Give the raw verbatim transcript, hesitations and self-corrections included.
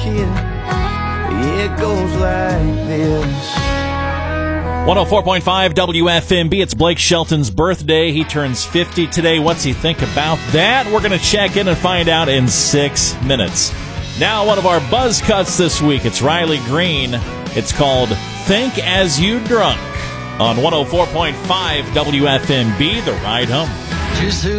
kid. It goes like this. one oh four point five W F M B. It's Blake Shelton's birthday. He turns fifty today. What's he think about that? We're going to check in and find out in six minutes. Now, one of our buzz cuts this week. It's Riley Green. It's called Think As You Drunk on one oh four point five W F M B, The Ride Home.